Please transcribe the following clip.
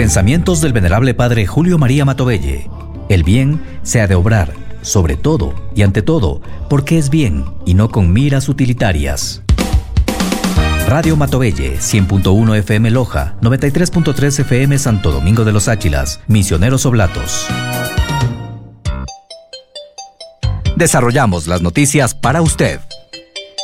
Pensamientos del venerable padre Julio María Matovelle. El bien se ha de obrar, sobre todo y ante todo, porque es bien y no con miras utilitarias. Radio Matovelle, 100.1 FM Loja, 93.3 FM Santo Domingo de los Áchilas, Misioneros Oblatos. Desarrollamos las noticias para usted.